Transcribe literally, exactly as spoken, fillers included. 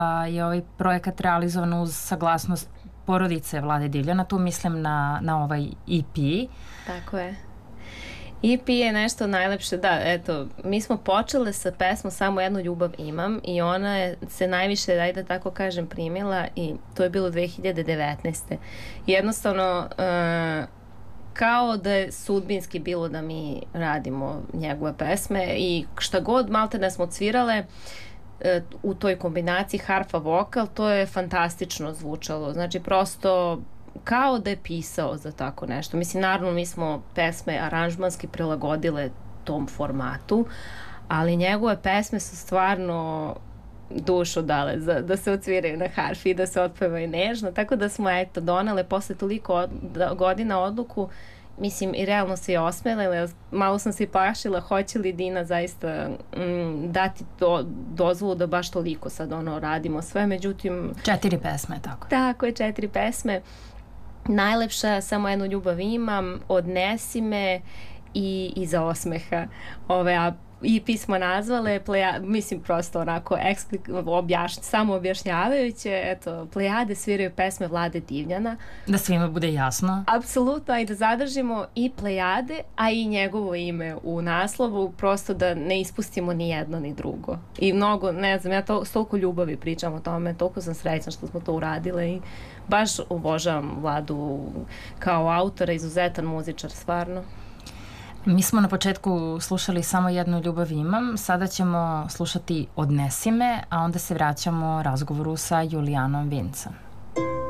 je ovaj projekat realizovan uz saglasnost porodice Vlade Divljana, tu mislim na, na ovaj E P. Tako je. E P je nešto najlepše, da, eto, mi smo počele sa pesmom Samo jednu ljubav imam i ona je se najviše, daj da tako kažem, primila i to je bilo dve hiljade devetnaeste. Jednostavno, uh, kao da je sudbinski bilo da mi radimo njegove pesme i šta god malte ne smo cvirale, u toj kombinaciji harfa vokal, to je fantastično zvučalo. Znači, prosto kao da je pisao za tako nešto. Mislim, naravno, mi smo pesme aranžmanski prilagodile tom formatu, ali njegove pesme su stvarno dušu dale za, da se odsviraju na harfi i da se otpevaju nežno, tako da smo, eto, donele posle toliko od, da, godina odluku. Mislim, i realno se je osmelila, malo sam se i plašila, hoće li Dina zaista mm, dati do, dozvolu da baš toliko sad ono radimo sve, međutim... Četiri pesme, tako. Tako je, četiri pesme. Najlepša, Samo jednu ljubav imam, Odnesi me i Iza osmeha. Ove, a i pismo nazvale, pleja, mislim prosto onako eksplik, objaš, samo objašnjavajuće, eto, Plejade sviraju pesme Vlade Divljana. Da svima bude jasno. Apsolutno, a i da zadržimo i Plejade, a i njegovo ime u naslovu, prosto da ne ispustimo ni jedno ni drugo. I mnogo, ne znam, ja to, s toliko ljubavi pričam o tome, toliko sam srećna što smo to uradile i baš obožavam Vladu kao autora, izuzetan muzičar, stvarno. Mi smo na početku slušali Samo jednu ljubav imam, sada ćemo slušati Odnesi me, a onda se vraćamo razgovoru sa Julijanom Vincem.